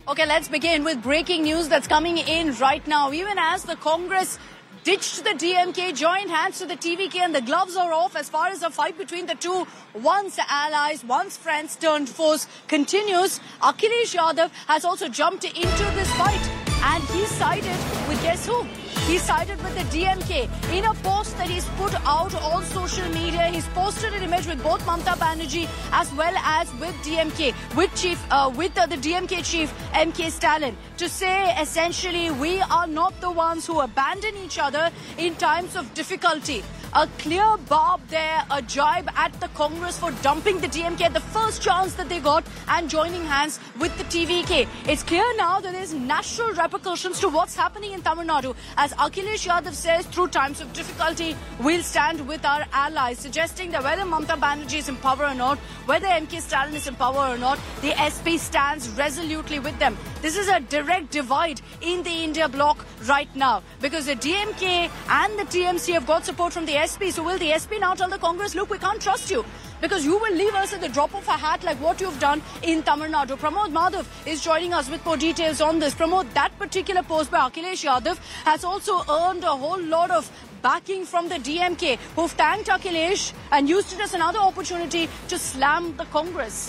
Okay, let's begin with breaking news that's coming in right now. Even as the Congress ditched the DMK, joined hands to the TVK, and the gloves are off as far as the fight between the two once allies, once friends turned foes continues. Akhilesh Yadav has also jumped into this fight, and he sided with guess who? He sided with the DMK. In a post that he's put out on social media, he's posted an image with both Mamata Banerjee as well as with DMK, with the DMK chief MK Stalin, to say essentially we are not the ones who abandon each other in times of difficulty. A clear barb there, a jibe at the Congress for dumping the DMK at the first chance that they got and joining hands with the TVK. It's clear now that there's natural repercussions to what's happening in Tamil Nadu. As Akhilesh Yadav says, through times of difficulty, we'll stand with our allies, suggesting that whether Mamata Banerjee is in power or not, whether MK Stalin is in power or not, the SP stands resolutely with them. This is a direct divide in the India bloc right now, because the DMK and the TMC have got support from the SP. So will the SP now tell the Congress, look, we can't trust you because you will leave us at the drop of a hat like what you've done in Tamil Nadu? Pramod Madhav is joining us with more details on this. Pramod, that particular post by Akhilesh Yadav has also earned a whole lot of backing from the DMK, who've thanked Akhilesh and used it as another opportunity to slam the Congress.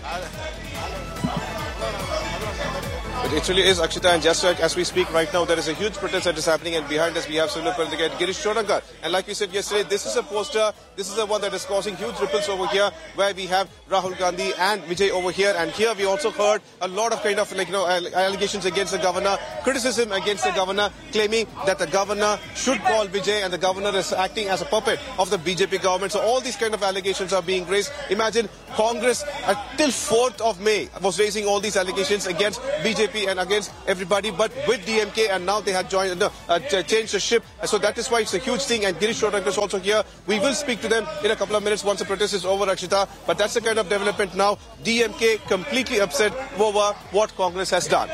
It really is, Akshita, and just like as we speak right now, there is a huge protest that is happening, and behind us we have Sunil Parandikar, Girish Chodankar. And like we said yesterday, this is a poster, this is the one that is causing huge ripples over here, where we have Rahul Gandhi and Vijay over here, and here we also heard a lot of kind of allegations against the governor, criticism against the governor, claiming that the governor should call Vijay and the governor is acting as a puppet of the BJP government. So all these kind of allegations are being raised. Imagine Congress till 4th of May was raising all these allegations against BJP and against everybody, but with DMK, and now they have joined, changed the ship. So that is why it's a huge thing. And Girish Chodankar is also here. We will speak to them in a couple of minutes once the protest is over, Akshita. But that's the kind of development now. DMK completely upset over what Congress has done.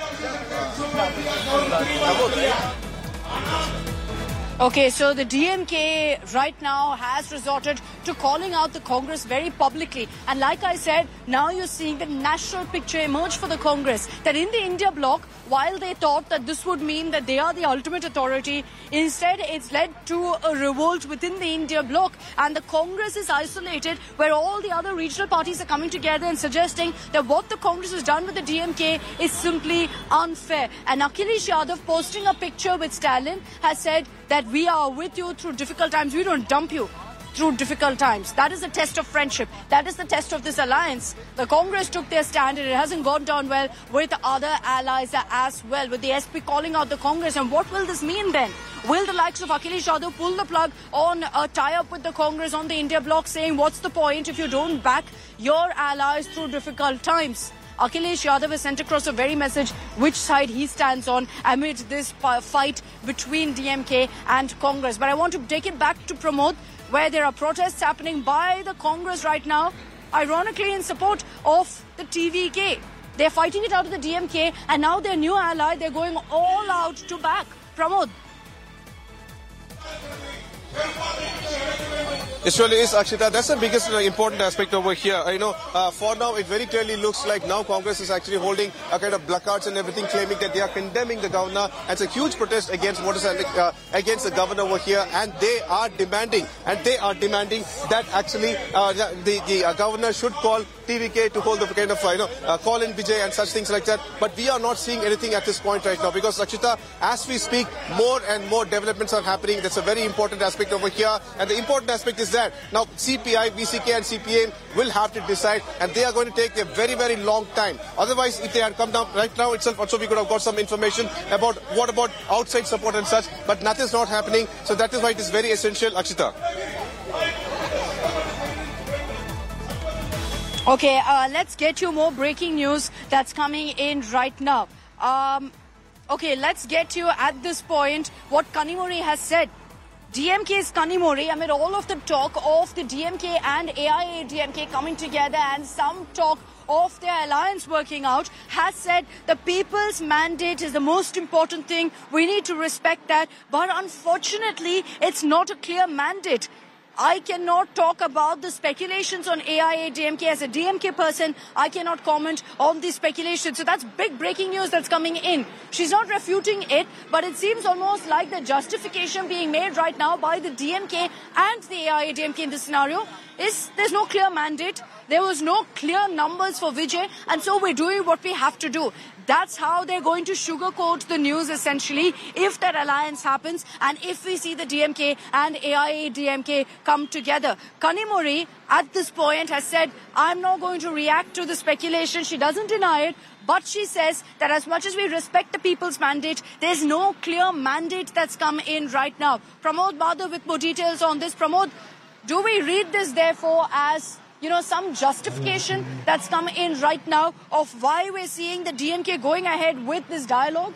Okay, so the DMK right now has resorted to calling out the Congress very publicly. And like I said, now you're seeing the national picture emerge for the Congress. That in the India bloc, while they thought that this would mean that they are the ultimate authority, instead it's led to a revolt within the India bloc. And the Congress is isolated, where all the other regional parties are coming together and suggesting that what the Congress has done with the DMK is simply unfair. And Akhilesh Yadav, posting a picture with Stalin, has said that we are with you through difficult times. We don't dump you through difficult times. That is the test of friendship. That is the test of this alliance. The Congress took their stand, and it hasn't gone down well with other allies as well, with the SP calling out the Congress. And what will this mean then? Will the likes of Akhilesh Yadav pull the plug on a tie-up with the Congress on the India bloc, saying what's the point if you don't back your allies through difficult times? Akhilesh Yadav has sent across a very message which side he stands on amid this fight between DMK and Congress. But I want to take it back to Pramod, where there are protests happening by the Congress right now, ironically in support of the TVK. They're fighting it out of the DMK, and now their new ally, they're going all out to back. Pramod. It really is, Akshita. That's the biggest important aspect over here. For now, it very clearly looks like now Congress is actually holding a kind of placards and everything, claiming that they are condemning the governor. And it's a huge protest against what is against the governor over here, and they are demanding that actually the governor should call TVK to hold the kind of call in Vijay and such things like that. But we are not seeing anything at this point right now, because Akshita, as we speak, more and more developments are happening. That's a very important aspect over here, and the important aspect is that now CPI, VCK and CPM will have to decide, and they are going to take a very, very long time. Otherwise, if they had come down right now itself, also we could have got some information about what about outside support and such, but nothing's not happening. So that is why it is very essential, Akshita. Okay, let's get you more breaking news that's coming in right now. Okay, let's get you at this point what Kanimori has said. DMK's Kanimori, amid all of the talk of the DMK and AIADMK coming together and some talk of their alliance working out, has said the people's mandate is the most important thing. We need to respect that. But unfortunately, it's not a clear mandate. I cannot talk about the speculations on AIADMK. As a DMK person, I cannot comment on the speculation. So that's big breaking news that's coming in. She's not refuting it, but it seems almost like the justification being made right now by the DMK and the AIADMK in this scenario is there's no clear mandate. There was no clear numbers for Vijay, and so we're doing what we have to do. That's how they're going to sugarcoat the news, essentially, if that alliance happens and if we see the DMK and AIADMK come together. Kanimuri, at this point, has said, I'm not going to react to the speculation. She doesn't deny it, but she says that as much as we respect the people's mandate, there's no clear mandate that's come in right now. Pramod Madhav with more details on this. Pramod, do we read this, therefore, as some justification that's come in right now of why we're seeing the DMK going ahead with this dialogue?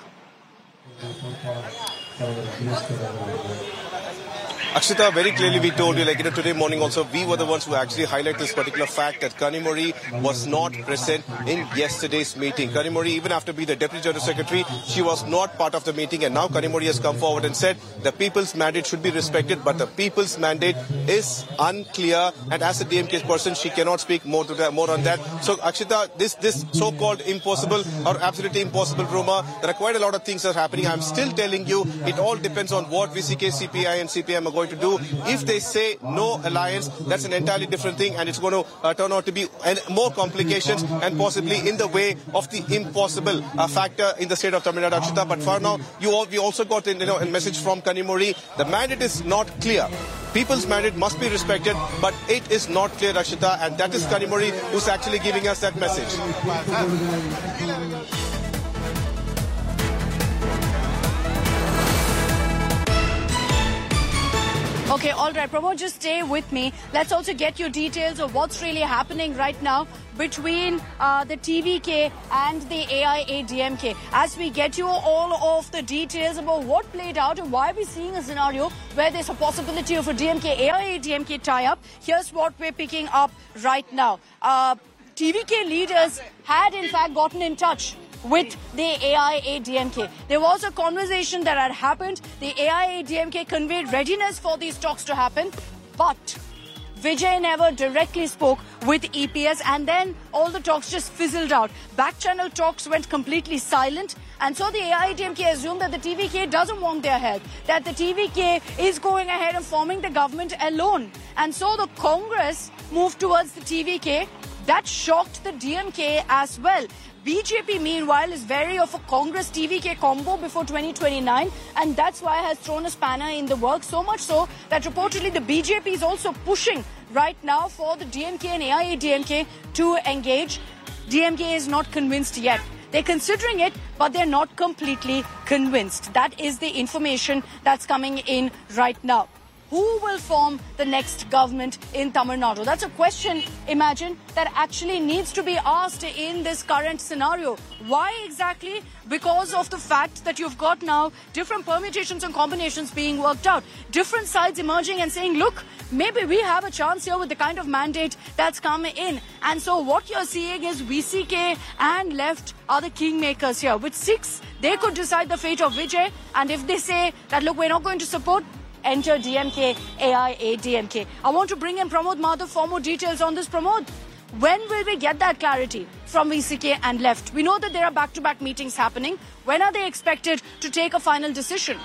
Akshita, very clearly we told you, today morning also, we were the ones who actually highlight this particular fact that Kanimuri was not present in yesterday's meeting. Kanimuri, even after being the Deputy General Secretary, she was not part of the meeting, and now Kanimuri has come forward and said the people's mandate should be respected, but the people's mandate is unclear, and as a DMK person, she cannot speak more on that. So, Akshita, this so-called impossible or absolutely impossible rumor, there are quite a lot of things that are happening. I'm still telling you, it all depends on what VCK, CPI and CPM are going to do. If they say no alliance, that's an entirely different thing, and it's going to turn out to be more complications and possibly in the way of the impossible factor in the state of Tamil Nadu, Akshita. But for now, we also got a message from Kanimuri. The mandate is not clear. People's mandate must be respected, but it is not clear, Akshita, and that is Kanimuri who's actually giving us that message. Okay, all right, Pramod, just stay with me. Let's also get your details of what's really happening right now between the TVK and the AIADMK. As we get you all of the details about what played out and why we're seeing a scenario where there's a possibility of a DMK-AIADMK tie-up, here's what we're picking up right now. TVK leaders had in fact gotten in touch with the AIADMK. There was a conversation that had happened. The AIADMK conveyed readiness for these talks to happen, but Vijay never directly spoke with EPS, and then all the talks just fizzled out. Back-channel talks went completely silent, and so the AIADMK assumed that the TVK doesn't want their help, that the TVK is going ahead and forming the government alone. And so the Congress moved towards the TVK. That shocked the DMK as well. BJP, meanwhile, is wary of a Congress-TVK combo before 2029, and that's why it has thrown a spanner in the works, so much so that reportedly the BJP is also pushing right now for the DMK and AIADMK to engage. DMK is not convinced yet. They're considering it, but they're not completely convinced. That is the information that's coming in right now. Who will form the next government in Tamil Nadu? That's a question, imagine, that actually needs to be asked in this current scenario. Why exactly? Because of the fact that you've got now different permutations and combinations being worked out. Different sides emerging and saying, look, maybe we have a chance here with the kind of mandate that's come in. And so what you're seeing is VCK and left are the kingmakers here. With 6, they could decide the fate of Vijay. And if they say that, look, we're not going to support, enter DMK, AIADMK. I want to bring in Pramod Madhav for more details on this. Pramod, when will we get that clarity from VCK and left? We know that there are back-to-back meetings happening. When are they expected to take a final decision?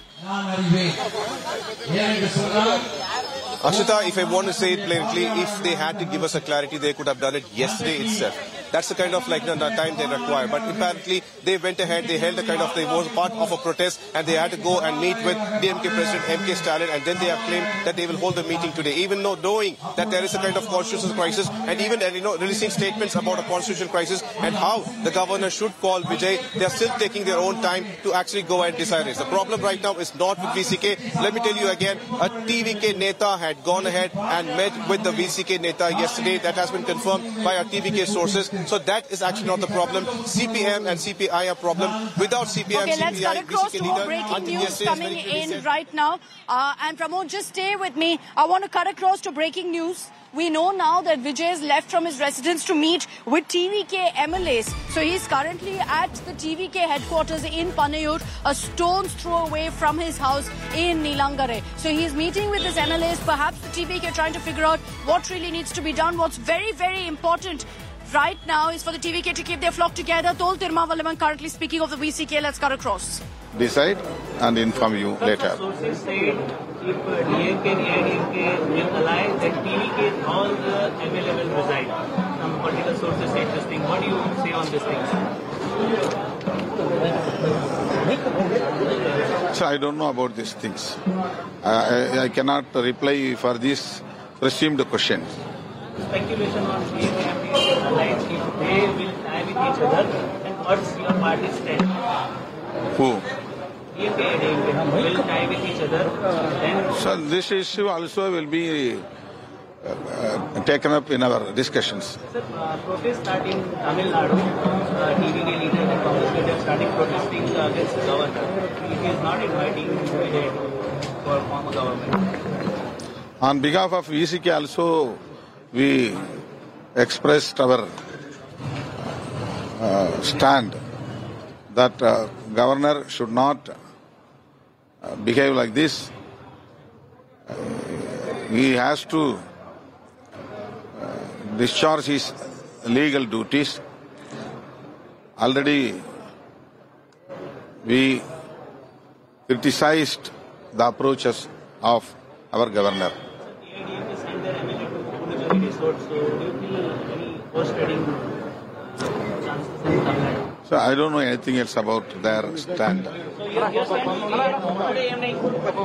Akshita, if I want to say it plainly, if they had to give us a clarity, they could have done it yesterday itself. That's the kind of the time they require. But apparently, they went ahead, they held they were part of a protest, and they had to go and meet with DMK President M.K. Stalin, and then they have claimed that they will hold the meeting today, even though knowing that there is a kind of constitutional crisis, and even releasing statements about a constitutional crisis and how the governor should call Vijay. They are still taking their own time to actually go and decide it. The problem right now is not with VCK. Let me tell you again, a TVK Neta had gone ahead and met with the VCK Neta yesterday. That has been confirmed by our TVK sources. So that is actually not the problem. CPM and CPI are problem. Without CPM, okay, CPI, let's cut across to more breaking news coming in right now. And Pramod, just stay with me. I want to cut across to breaking news. we know now that Vijay has left from his residence to meet with TVK MLAs. So he's currently at the TVK headquarters in Panayur, a stone's throw away from his house in Nilangare. So he's meeting with his MLAs, perhaps the TVK trying to figure out what really needs to be done. What's very, very important right now is for the TVK to keep their flock together. Tol Tirumavallavan currently speaking of the VCK. Let's cut across. Decide and inform you later. Sources said if DMK and AIDMK will ally, then TVK all the MLA will resign. Some political sources say this thing. What do you say on this thing? So I don't know about these things. I cannot reply for these presumed questions. Speculation on DMK and AIDMK alliance, if they will tie with each other, then what's your party's stand? Who? DMK and AIDMK will tie with each other, then... So this issue also will be taken up in our discussions. Sir, protest start in Tamil Nadu. TVK leader and Congress leader starting protesting against the governor. He is not inviting Vijay for form of government. On behalf of VCK also, we expressed our stand that governor should not behave like this. He has to discharge his legal duties. Already we criticized the approaches of our governor. AIDMK sent their MLA to Puducherry resort, so do you feel any post-trading chances in Tamil Nadu? So I don't know anything else about their stand. So your stand today evening.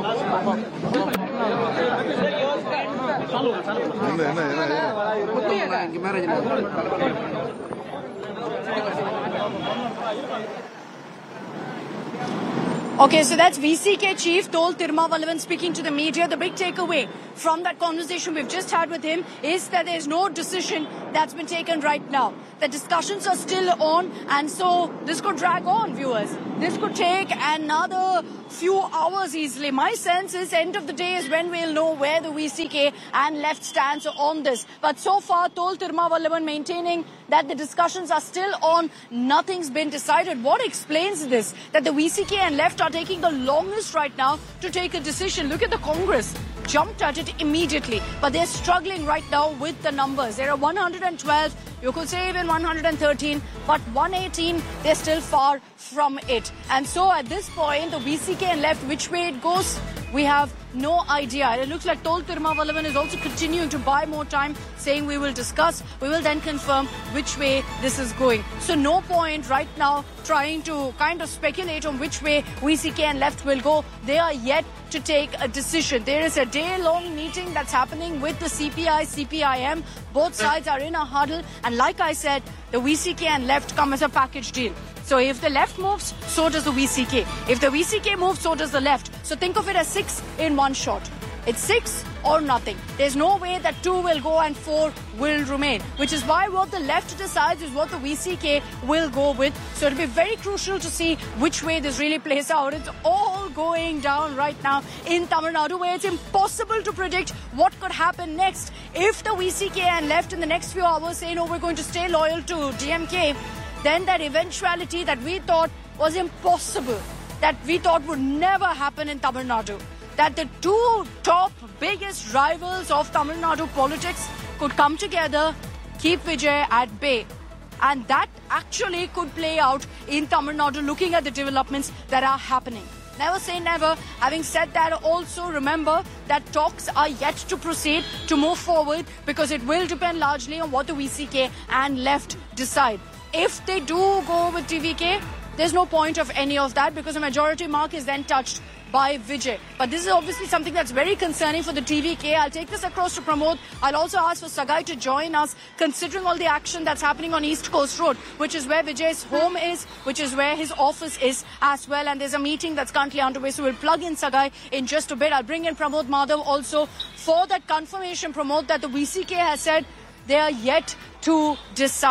Okay, so that's VCK Chief Tol Tirumavallavan speaking to the media. The big takeaway from that conversation we've just had with him is that there's no decision that's been taken right now. The discussions are still on, and so this could drag on, viewers. This could take another few hours easily. My sense is end of the day is when we'll know where the VCK and left stands on this. But so far, Tol Tirumavallavan maintaining that the discussions are still on. Nothing's been decided. What explains this? That the VCK and left are taking the longest right now to take a decision. Look at the Congress. Jumped at it immediately. But they're struggling right now with the numbers. There are 112, you could say even 113, but 118, they're still far from it. And so at this point, the VCK and left, which way it goes, we have no idea. It looks like Tol Tirumavallavan is also continuing to buy more time, saying we will discuss, we will then confirm which way this is going. So no point right now trying to kind of speculate on which way VCK and left will go. They are yet to take a decision. There is a day-long meeting that's happening with the CPI, CPIM. Both sides are in a huddle. And like I said, the VCK and left come as a package deal. So if the left moves, so does the VCK. If the VCK moves, so does the left. So think of it as 6 in one shot. It's 6 or nothing. There's no way that 2 will go and 4 will remain. Which is why what the left decides is what the VCK will go with. So it'll be very crucial to see which way this really plays out. It's all going down right now in Tamil Nadu, where it's impossible to predict what could happen next. If the VCK and left in the next few hours say, no, we're going to stay loyal to DMK, then that eventuality that we thought was impossible, that we thought would never happen in Tamil Nadu, that the two top biggest rivals of Tamil Nadu politics could come together, keep Vijay at bay. And that actually could play out in Tamil Nadu, looking at the developments that are happening. Never say never. Having said that, also remember that talks are yet to proceed, to move forward, because it will depend largely on what the VCK and left decide. If they do go with TVK, there's no point of any of that, because the majority mark is then touched by Vijay. But this is obviously something that's very concerning for the TVK. I'll take this across to Pramod. I'll also ask for Sagai to join us, considering all the action that's happening on East Coast Road, which is where Vijay's home is, which is where his office is as well. And there's a meeting that's currently underway, so we'll plug in Sagai in just a bit. I'll bring in Pramod Madhav also for that confirmation, Pramod, that the VCK has said they are yet to decide.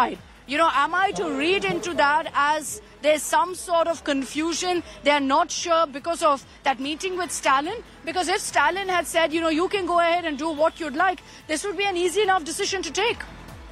am I to read into that as there's some sort of confusion? They're not sure because of that meeting with Stalin? Because if Stalin had said, you can go ahead and do what you'd like, this would be an easy enough decision to take.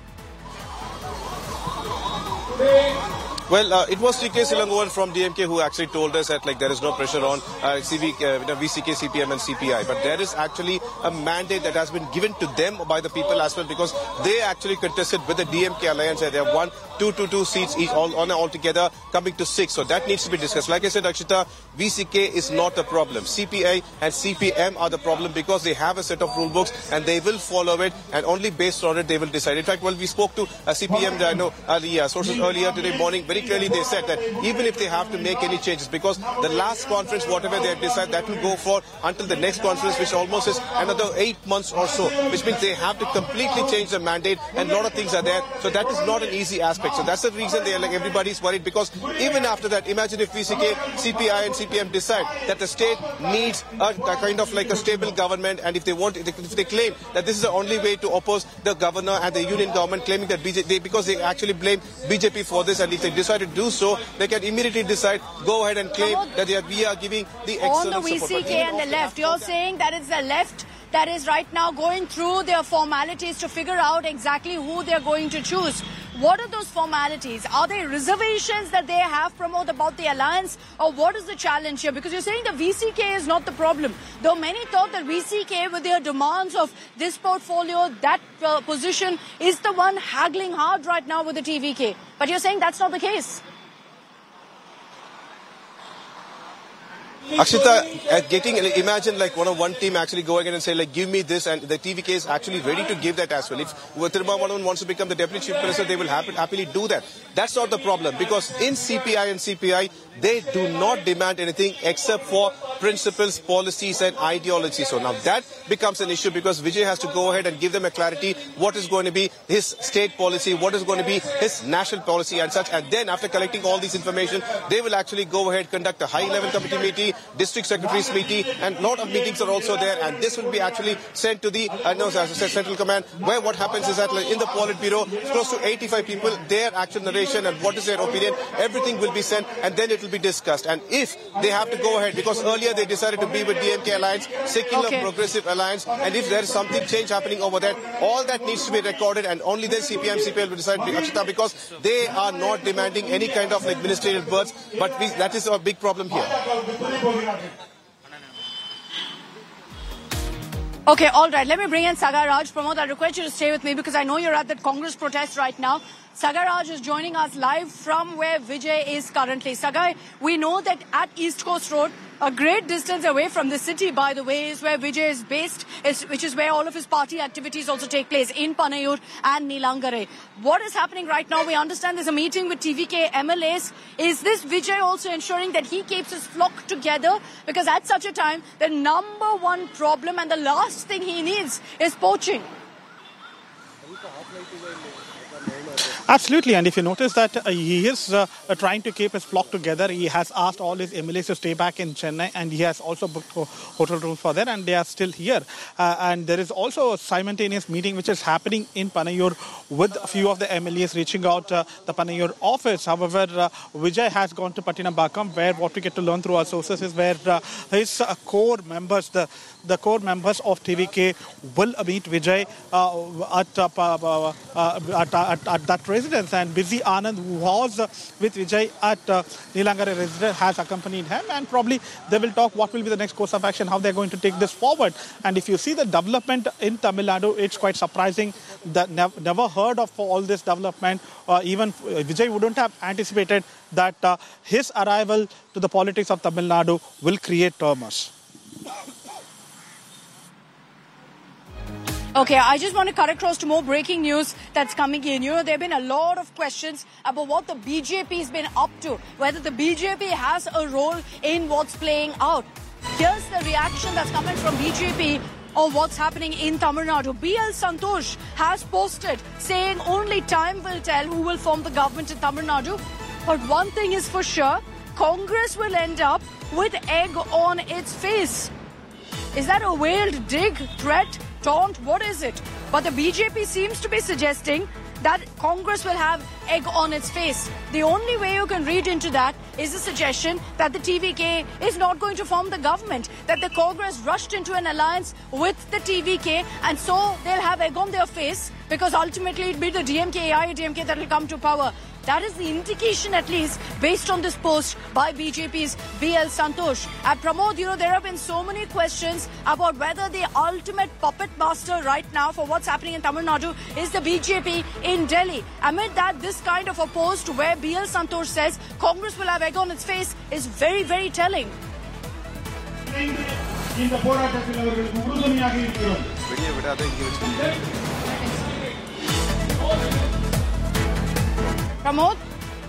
Well, it was C.K. Silangovan from DMK who actually told us that there is no pressure on VCK, CPM and CPI. But there is actually a mandate that has been given to them by the people as well, because they actually contested with the DMK alliance and they have won 2 seats each altogether, coming to 6. So that needs to be discussed. Like I said, Akshita, VCK is not the problem. CPI and CPM are the problem because they have a set of rule books and they will follow it, and only based on it they will decide. In fact, we spoke to CPM, sources earlier today morning. Very clearly they said that even if they have to make any changes, because the last conference, whatever they have decided, that will go for until the next conference, which almost is another 8 months or so, which means they have to completely change the mandate, and a lot of things are there. So that is not an easy aspect. So that's the reason they are everybody's worried, because even after that, imagine if VCK, CPI and CPM decide that the state needs a kind of a stable government, and if they claim that this is the only way to oppose the governor and the union government, claiming that because they actually blame BJP for this, and if they decide to do so, they can immediately decide, go ahead and claim that we are giving the external support. On the VCK and the left, you're saying that it's the left that is right now going through their formalities to figure out exactly who they're going to choose. What are those formalities? Are they reservations that they have, Pramod, about the alliance? Or what is the challenge here? Because you're saying the VCK is not the problem. Though many thought that VCK, with their demands of this portfolio, that position, is the one haggling hard right now with the TVK. But you're saying that's not the case. Akshita, imagine one team actually going in and say give me this, and the TVK is actually ready to give that as well. If Tirumala wants to become the deputy chief minister, they will happily do that. That's not the problem, because in CPI and CPI, they do not demand anything except for principles, policies and ideologies. So now that becomes an issue, because Vijay has to go ahead and give them a clarity what is going to be his state policy, what is going to be his national policy and such. And then after collecting all this information, they will actually go ahead, conduct a high-level committee meeting, district secretaries meeting, and a lot of meetings are also there. And this will be actually sent to the Central Command, where what happens is that in the Politburo, close to 85 people, their actual narration and what is their opinion, everything will be sent, and then it will be discussed. And if they have to go ahead, because earlier they decided to be with DMK Alliance, Secular Progressive Alliance, and if there is something change happening over there, all that needs to be recorded, and only then CPM, CPL will decide, Akshita, because they are not demanding any kind of ministerial berths, but that is a big problem here. Okay, all right. Let me bring in Sagar Raj. Pramod, I request you to stay with me because I know you're at that Congress protest right now. Sagar Raj is joining us live from where Vijay is currently. Sagar, we know that at East Coast Road, a great distance away from the city, by the way, is where Vijay is based, which is where all of his party activities also take place, in Panayur and Nilangare. What is happening right now? We understand there's a meeting with TVK MLAs. Is this Vijay also ensuring that he keeps his flock together? Because at such a time, the number one problem and the last thing he needs is poaching. Absolutely, and if you notice that he is trying to keep his flock together, he has asked all his MLAs to stay back in Chennai, and he has also booked hotel rooms for them, and they are still here. And there is also a simultaneous meeting which is happening in Panayur with a few of the MLAs reaching out the Panayur office. However, Vijay has gone to Pattinambakam, where what we get to learn through our sources is where his core members, the core members of TVK will meet Vijay at that residence, and Busy Anand, who was with Vijay at Nilangare residence, has accompanied him, and probably they will talk what will be the next course of action, how they're going to take this forward. And if you see the development in Tamil Nadu, it's quite surprising. That never heard of all this development. Even Vijay wouldn't have anticipated that his arrival to the politics of Tamil Nadu will create turmoil. Okay, I just want to cut across to more breaking news that's coming in. There have been a lot of questions about what the BJP has been up to, whether the BJP has a role in what's playing out. Here's the reaction that's coming from BJP on what's happening in Tamil Nadu. BL Santosh has posted saying only time will tell who will form the government in Tamil Nadu. But one thing is for sure, Congress will end up with egg on its face. Is that a veiled dig, threat, taunt? What is it? But the BJP seems to be suggesting that Congress will have egg on its face. The only way you can read into that is the suggestion that the TVK is not going to form the government, that the Congress rushed into an alliance with the TVK, and so they'll have egg on their face because ultimately it'll be the DMK, AIADMK that will come to power. That is the indication, at least, based on this post by BJP's B.L. Santosh. And Pramod, there have been so many questions about whether the ultimate puppet master right now for what's happening in Tamil Nadu is the BJP in Delhi. Amid that, this kind of a post where B.L. Santosh says Congress will have egg on its face is very, very telling. Pramod?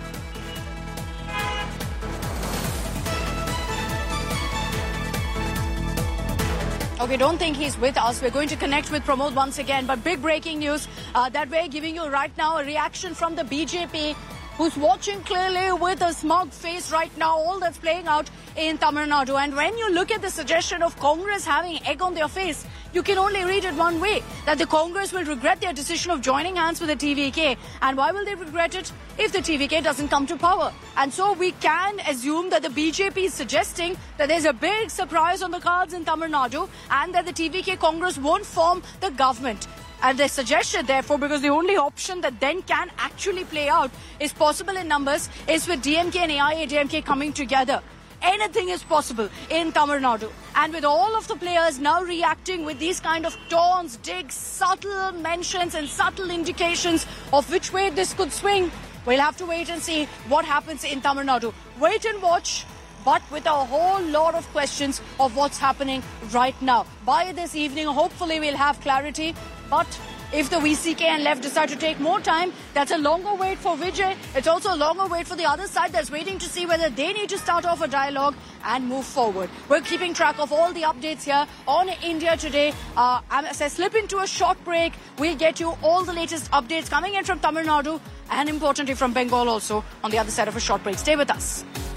Okay, don't think he's with us. We're going to connect with Pramod once again. But big breaking news that we're giving you right now, a reaction from the BJP, who's watching clearly with a smug face right now all that's playing out in Tamil Nadu. And when you look at the suggestion of Congress having egg on their face, you can only read it one way, that the Congress will regret their decision of joining hands with the TVK. And why will they regret it? If the TVK doesn't come to power. And so we can assume that the BJP is suggesting that there's a big surprise on the cards in Tamil Nadu and that the TVK Congress won't form the government. And they suggested, therefore, because the only option that then can actually play out is possible in numbers, is with DMK and AIADMK coming together. Anything is possible in Tamil Nadu. And with all of the players now reacting with these kind of taunts, digs, subtle mentions and subtle indications of which way this could swing, we'll have to wait and see what happens in Tamil Nadu. Wait and watch, but with a whole lot of questions of what's happening right now. By this evening, hopefully we'll have clarity. But if the VCK and left decide to take more time, that's a longer wait for Vijay. It's also a longer wait for the other side that's waiting to see whether they need to start off a dialogue and move forward. We're keeping track of all the updates here on India Today. As I slip into a short break, we'll get you all the latest updates coming in from Tamil Nadu and importantly from Bengal also on the other side of a short break. Stay with us.